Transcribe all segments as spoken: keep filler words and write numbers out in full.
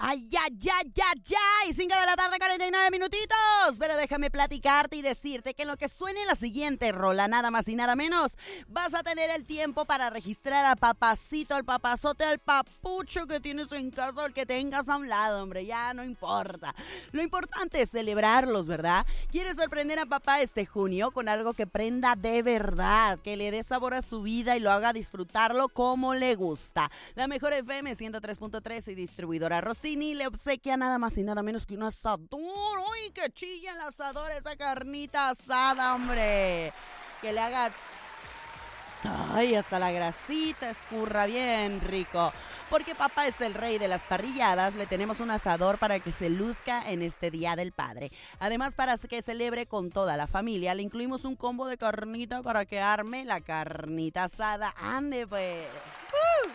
Ay, ya, ya, ya, ya. Y cinco de la tarde, cuarenta y nueve minutitos. Pero déjame platicarte y decirte que en lo que suene la siguiente rola, nada más y nada menos, vas a tener el tiempo para registrar a papacito, al papazote, al papucho que tienes en casa, al que tengas a un lado, hombre. Ya no importa. Lo importante es celebrarlos, ¿verdad? ¿Quieres sorprender a papá este junio con algo que prenda de verdad, que le dé sabor a su vida y lo haga disfrutarlo como le gusta? La mejor F M ciento tres punto tres y distribuidora Rossini le obsequia nada más y nada menos que un asador. ¡Uy, que chilla el asador! Esa carnita asada, hombre. Que le haga... ¡Ay, hasta la grasita escurra bien rico! Porque papá es el rey de las parrilladas, le tenemos un asador para que se luzca en este Día del Padre. Además, para que celebre con toda la familia, le incluimos un combo de carnita para que arme la carnita asada. ¡Ande, pues! ¡Uh!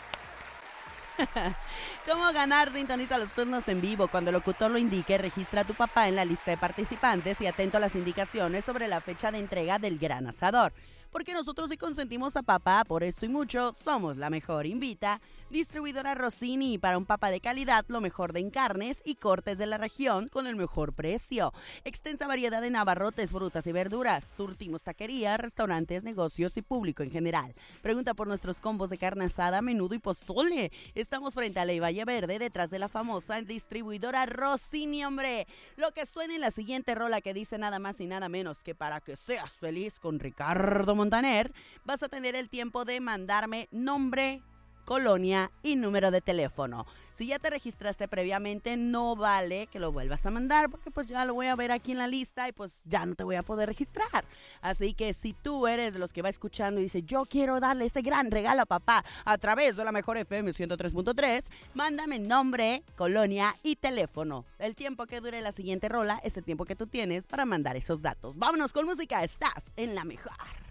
¿Cómo ganar? Sintoniza los turnos en vivo. Cuando el locutor lo indique, registra a tu papá en la lista de participantes y atento a las indicaciones sobre la fecha de entrega del gran asador. Porque nosotros sí consentimos a papá, por esto y mucho, somos la mejor. Invita, distribuidora Rossini, para un papá de calidad, lo mejor de encarnes y cortes de la región con el mejor precio. Extensa variedad de navarrotes, frutas y verduras. Surtimos taquería, restaurantes, negocios y público en general. Pregunta por nuestros combos de carne asada, menudo y pozole. Estamos frente a Ley Valle Verde, detrás de la famosa distribuidora Rossini, hombre. Lo que suena en la siguiente rola que dice nada más y nada menos que para que seas feliz con Ricardo Montaner, vas a tener el tiempo de mandarme nombre, colonia y número de teléfono. Si ya te registraste previamente, no vale que lo vuelvas a mandar porque pues ya lo voy a ver aquí en la lista y pues ya no te voy a poder registrar. Así que si tú eres de los que va escuchando y dice yo quiero darle ese gran regalo a papá a través de la mejor F M ciento tres punto tres, mándame nombre, colonia y teléfono. El tiempo que dure la siguiente rola es el tiempo que tú tienes para mandar esos datos. Vámonos con música, estás en la mejor.